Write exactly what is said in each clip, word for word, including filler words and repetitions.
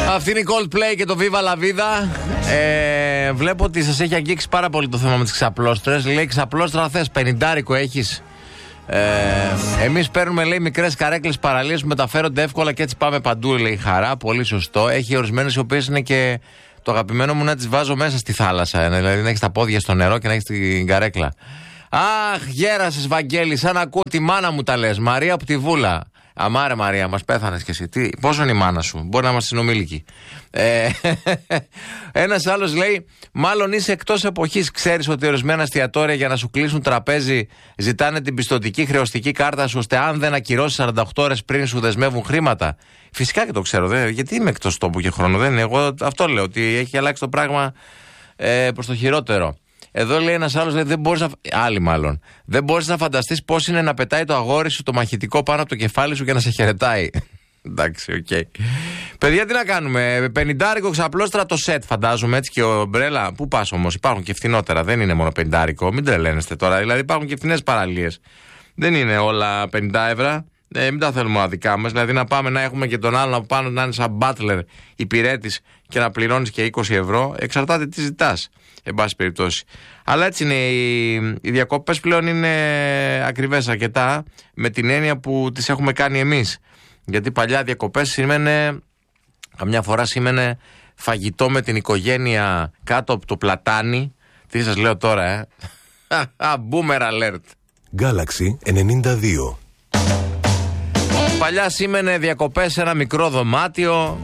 Αυτή είναι η Coldplay και το Viva La Vida. Ε, βλέπω ότι σας έχει αγγίξει πάρα πολύ το θέμα με τις ξαπλώστρες. Λέει ξαπλώστρα θες, πενηντάρικο έχεις. Ε, εμείς παίρνουμε, λέει, μικρές καρέκλες παραλίες που μεταφέρονται εύκολα και έτσι πάμε παντού, λέει, χαρά. Πολύ σωστό. Έχει ορισμένες οι οποίες είναι και το αγαπημένο μου να τις βάζω μέσα στη θάλασσα. Δηλαδή να έχεις τα πόδια στο νερό και να έχεις την καρέκλα. Αχ, γέρασες, Βαγγέλη, σαν να ακούω τη μάνα μου τα λες. Μαρία από τη Βούλα. Αμάρε Μαρία, μας πέθανες κι εσύ. Τι, πόσο είναι η μάνα σου, μπορεί να είμαστε συνομήλικοι. Ε, ένας άλλος λέει, μάλλον είσαι εκτός εποχής. Ξέρεις ότι ορισμένα εστιατόρια για να σου κλείσουν τραπέζι ζητάνε την πιστωτική χρεωστική κάρτα σου, ώστε αν δεν ακυρώσεις σαράντα οκτώ ώρες πριν σου δεσμεύουν χρήματα. Φυσικά και το ξέρω, δε, γιατί είμαι εκτός τόπου και χρόνου. Δεν είναι, εγώ αυτό λέω, ότι έχει αλλάξει το πράγμα ε, προς το χειρότερο. Εδώ λέει ένας άλλος, λέει, δεν μπορείς να... Άλλοι μάλλον. Δεν μπορείς να φανταστείς πώς είναι να πετάει το αγόρι σου το μαχητικό πάνω από το κεφάλι σου και να σε χαιρετάει. Εντάξει, οκ. Okay. Παιδιά, τι να κάνουμε. Πενηντάρικο ξαπλώστρα το σετ, φαντάζομαι, έτσι, και ο ομπρέλα. Πού πας όμως, υπάρχουν και φθηνότερα. Δεν είναι μόνο πενηντάρικο. Μην τρελαίνεστε τώρα. Δηλαδή υπάρχουν και φθηνές παραλίες. Δεν είναι όλα πενήντα ευρώ. Ε, μην τα θέλουμε δικά μας. Δηλαδή να πάμε να έχουμε και τον άλλον από πάνω να είναι σαν butler υπηρέτης και να πληρώνεις και είκοσι ευρώ. Εξαρτάται τι ζητάς. Εν πάση περιπτώσει. Αλλά έτσι είναι. Οι, οι διακοπές πλέον είναι ακριβές αρκετά, με την έννοια που τις έχουμε κάνει εμείς. Γιατί παλιά διακοπές σήμαινε, καμιά φορά σήμαινε φαγητό με την οικογένεια κάτω από το πλατάνι. Τι σας λέω τώρα, ε. Boomer alert. Galaxy ενενήντα δύο. Παλιά σήμαινε διακοπές σε ένα μικρό δωμάτιο,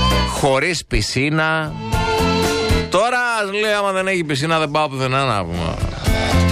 χωρίς πισίνα. Τώρα λέει, άμα δεν έχει πισίνα δεν πάω πουθενά, να πούμε.